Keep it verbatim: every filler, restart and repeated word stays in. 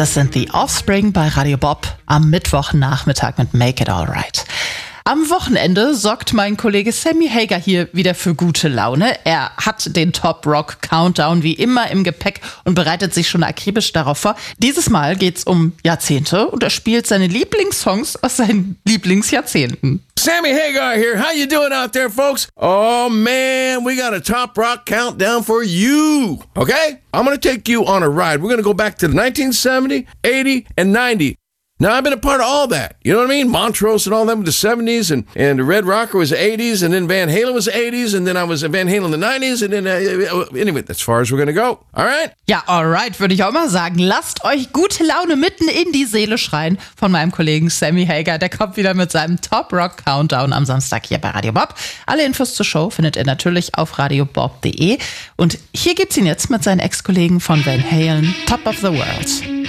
Das sind The Offspring bei Radio Bob am Mittwochnachmittag mit Make It Alright. Am Wochenende sorgt mein Kollege Sammy Hagar hier wieder für gute Laune. Er hat den Top Rock Countdown wie immer im Gepäck und bereitet sich schon akribisch darauf vor. Dieses Mal geht's um Jahrzehnte und er spielt seine Lieblingssongs aus seinen Lieblingsjahrzehnten. Sammy Hagar here. How you doing out there, folks? Oh, man, we got a Top Rock Countdown for you, okay? I'm going to take you on a ride. We're going to go back to nineteen seventy, eighty, and ninety. Now, I've been a part of all that. You know what I mean? Montrose and all that with the seventies, and, and the Red Rocker was the eighties, and then Van Halen was the eighties, and then I was Van Halen in the nineties, and then, uh, anyway, as far as we're gonna go. All right? Ja, alright, würde ich auch mal sagen. Lasst euch gute Laune mitten in die Seele schreien von meinem Kollegen Sammy Hagar. Der kommt wieder mit seinem Top Rock Countdown am Samstag hier bei Radio Bob. Alle Infos zur Show findet ihr natürlich auf radio bob punkt de. Und hier gibt's ihn jetzt mit seinen Ex-Kollegen von Van Halen, Top of the World.